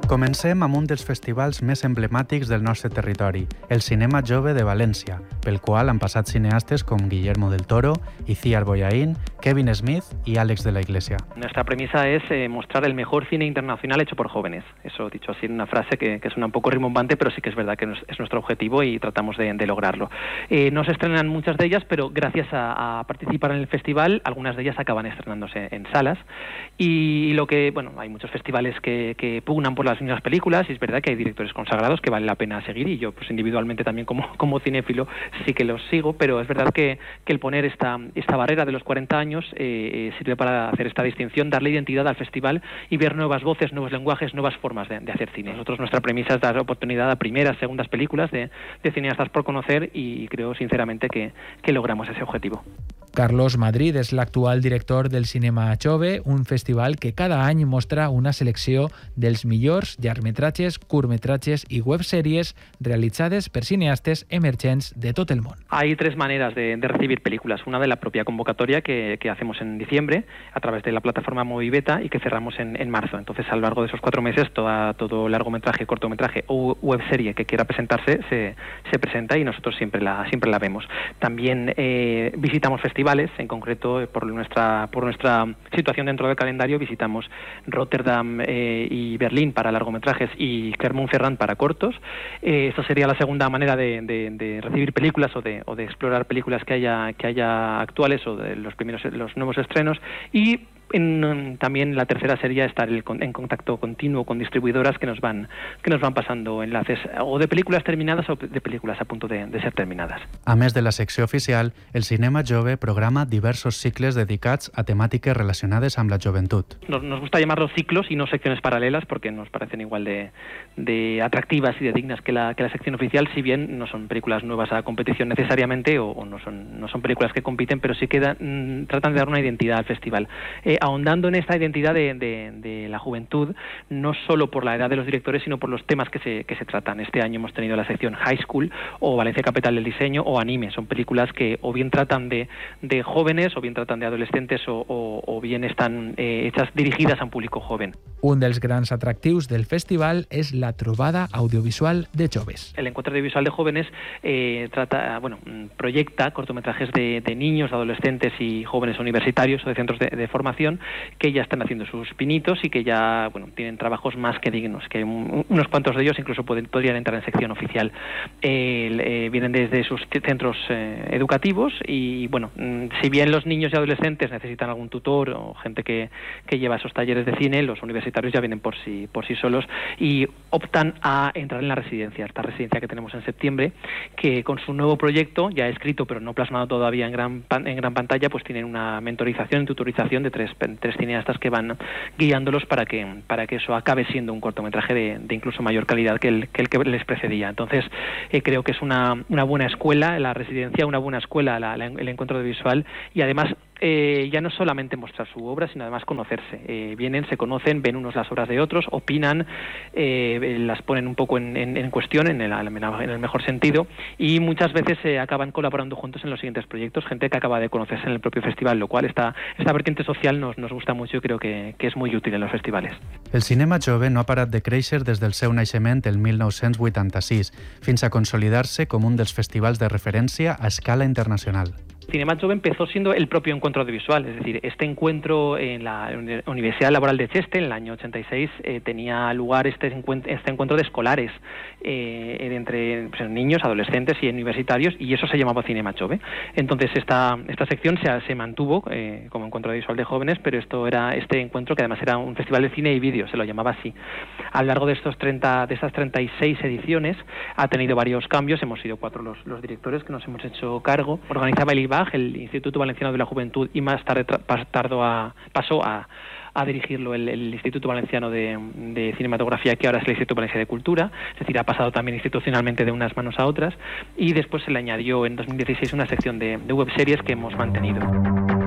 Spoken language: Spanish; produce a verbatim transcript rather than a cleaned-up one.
Comencem amb un dels festivals més emblemàtics del nostre territori, el Cinema Jove de València, pel qual han passat cineastes com Guillermo del Toro, Itziar Boyain, Kevin Smith y Alex de la Iglesia. Nuestra premisa es eh, mostrar el mejor cine internacional hecho por jóvenes. Eso dicho así en una frase que, que suena un poco rimbombante, pero sí que es verdad que es nuestro objetivo y tratamos de, de lograrlo. Eh, no se estrenan muchas de ellas, pero gracias a, a participar en el festival, algunas de ellas acaban estrenándose en salas. Y lo que, bueno, hay muchos festivales que, que pugnan por las mismas películas, y es verdad que hay directores consagrados que vale la pena seguir, y yo pues individualmente también como, como cinéfilo sí que los sigo, pero es verdad que, que el poner esta, esta barrera de los cuarenta años eh, sirve para hacer esta distinción, darle identidad al festival y ver nuevas voces, nuevos lenguajes, nuevas formas de, de hacer cine. Nosotros, nuestra premisa es dar oportunidad a primeras, segundas películas de, de cineastas por conocer, y creo sinceramente que, que logramos ese objetivo. Carlos Madrid és l'actual director del Cinema Jove, un festival que cada any mostra una selecció dels millors llargmetratges, curtmetratges i websèries realitzades per cineastes emergents de tot el món. Hay tres maneras de, de recibir películas. Una de la propia convocatoria que, que hacemos en diciembre a través de la plataforma Movibeta y que cerramos en, en marzo. Entonces, a lo largo de esos cuatro meses, toda, todo largometraje, cortometraje o webserie que quiera presentarse se, se presenta, y nosotros siempre la, siempre la vemos. También eh, visitamos festivales. En concreto, por nuestra por nuestra situación dentro del calendario, visitamos Rotterdam eh, y Berlín para largometrajes y Clermont-Ferrand para cortos. Eh, esta sería la segunda manera de, de, de recibir películas o de, o de explorar películas que haya que haya actuales o de los primeros los nuevos estrenos. Y En, también la tercera sería estar el, en contacto continuo con distribuidoras que nos van que nos van pasando enlaces o de películas terminadas o de películas a punto de, de ser terminadas. A més de la secció oficial, el Cinema Jove programa diversos cicles dedicats a temàtiques relacionades amb la joventut. Nos, nos gusta llamarlos ciclos y no secciones paralelas, porque nos parecen igual de, de atractivas y de dignas que la, que la sección oficial, si bien no son películas nuevas a competición necesariamente, o, o no son no son películas que compiten, pero sí que da, mmm, tratan de dar una identidad al festival. Eh, ahondando en esta identidad de, de, de la juventud, no solo por la edad de los directores, sino por los temas que se, que se tratan. Este año hemos tenido la sección High School o Valencia Capital del Diseño o Anime. Son películas que o bien tratan de, de jóvenes, o bien tratan de adolescentes, o, o, o bien están eh, hechas dirigidas a un público joven. Un dels grans atractius del festival és la trobada audiovisual de joves. El encuentro audiovisual de jóvenes eh, trata, bueno, proyecta cortometrajes de, de niños, de adolescentes y jóvenes universitarios o de centros de, de formación que ya están haciendo sus pinitos y que ya, bueno, tienen trabajos más que dignos, que un, unos cuantos de ellos incluso pueden, podrían entrar en sección oficial. Eh, eh, vienen desde sus centros eh, educativos y, bueno, si bien los niños y adolescentes necesitan algún tutor o gente que, que lleva esos talleres de cine, los universitarios ya vienen por sí, por sí solos y optan a entrar en la residencia, esta residencia que tenemos en septiembre, que con su nuevo proyecto, ya escrito pero no plasmado todavía en gran, en gran pantalla, pues tienen una mentorización y tutorización de tres tres cineastas que van guiándolos para que para que eso acabe siendo un cortometraje de, de incluso mayor calidad que el que, el que les precedía. Entonces eh, creo que es una, una buena escuela la residencia, una buena escuela la, la, el encuentro audiovisual, y además Eh, ya no solamente mostrar su obra, sino además conocerse. Eh, vienen, se conocen, ven unos las obras de otros, opinan, eh, las ponen un poco en, en, en cuestión, en el, en el mejor sentido, y muchas veces se eh, acaban colaborando juntos en los siguientes proyectos, gente que acaba de conocerse en el propio festival, lo cual esta, esta vertiente social nos, nos gusta mucho y creo que, que es muy útil en los festivales. El Cinema Jove no ha parat de créixer des del seu naixement el mil nou-cents vuitanta-sis, fins a consolidar-se com un dels festivals de referència a escala internacional. Cinema Jove empezó siendo el propio encuentro audiovisual, es decir, este encuentro en la Universidad Laboral de Cheste en el año ochenta y seis eh, tenía lugar este encuentro, este encuentro de escolares eh, entre pues, niños, adolescentes y universitarios, y eso se llamaba Cinema Jove. Entonces esta esta sección se, se mantuvo eh, como encuentro audiovisual de jóvenes, pero esto era este encuentro que además era un festival de cine y vídeo, se lo llamaba así. A lo largo de estos treinta de estas treinta y seis ediciones ha tenido varios cambios, hemos sido cuatro los, los directores que nos hemos hecho cargo. Organizaba el I B A, el Instituto Valenciano de la Juventud, y más tarde tardó a, pasó a, a dirigirlo el, el Instituto Valenciano de, de Cinematografía, que ahora es el Instituto Valenciano de Cultura, es decir, ha pasado también institucionalmente de unas manos a otras, y después se le añadió en dos mil dieciséis una sección de, de webseries que hemos mantenido.